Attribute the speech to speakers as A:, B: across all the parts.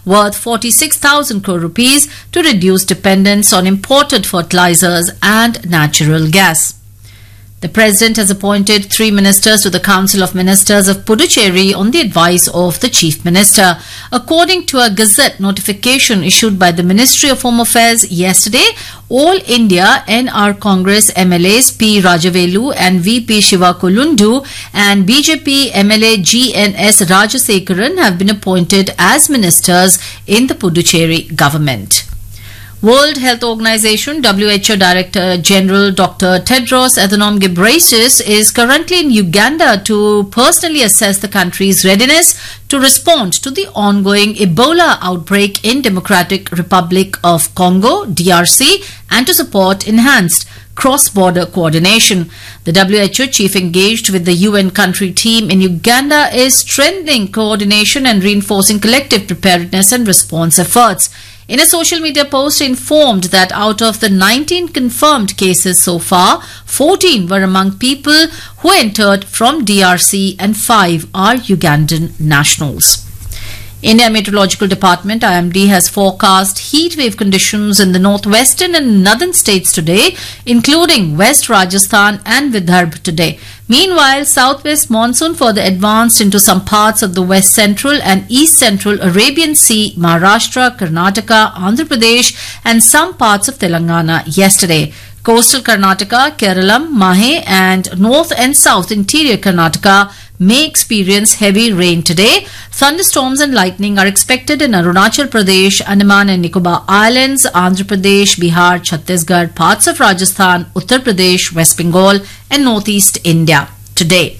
A: worth 46,000 crore rupees to reduce dependence on imported fertilizers and natural gas. The President has appointed 3 ministers to the Council of Ministers of Puducherry on the advice of the Chief Minister. According to a Gazette notification issued by the Ministry of Home Affairs yesterday, All India NR Congress MLAs P. Rajavelu and VP Shiva Kolundu and BJP MLA GNS Rajasekaran have been appointed as ministers in the Puducherry government. World Health Organization WHO Director General Dr. Tedros Adhanom Ghebreyesus is currently in Uganda to personally assess the country's readiness to respond to the ongoing Ebola outbreak in Democratic Republic of Congo, DRC, and to support enhanced cross-border coordination. The WHO chief engaged with the UN country team in Uganda is strengthening coordination and reinforcing collective preparedness and response efforts. In a social media post, he informed that out of the 19 confirmed cases so far, 14 were among people who entered from DRC and 5 are Ugandan nationals. India Meteorological Department IMD has forecast heat wave conditions in the northwestern and northern states today, including West Rajasthan and Vidarbha today. Meanwhile, southwest monsoon further advanced into some parts of the west central and east central Arabian Sea, Maharashtra, Karnataka, Andhra Pradesh and some parts of Telangana yesterday. Coastal Karnataka, Kerala, Mahe and north and south interior Karnataka may experience heavy rain today. Thunderstorms and lightning are expected in Arunachal Pradesh, Andaman and Nicobar Islands, Andhra Pradesh, Bihar, Chhattisgarh, parts of Rajasthan, Uttar Pradesh, West Bengal and northeast India today.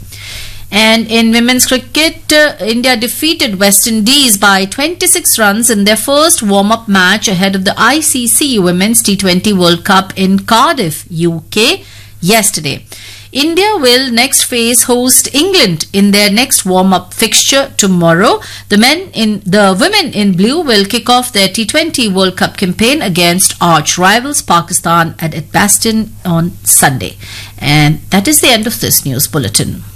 A: And in women's cricket, India defeated West Indies by 26 runs in their first warm-up match ahead of the ICC Women's T20 World Cup in Cardiff, UK yesterday. India will next face host England in their next warm-up fixture tomorrow. The women in blue will kick off their T20 World Cup campaign against arch rivals Pakistan at Edgbaston on Sunday. And that is the end of this news bulletin.